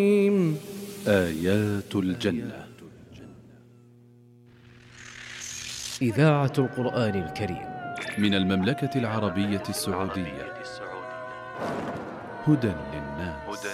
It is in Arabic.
آيات الجنة. إذاعة القرآن الكريم من المملكة العربية السعودية. هدى للناس.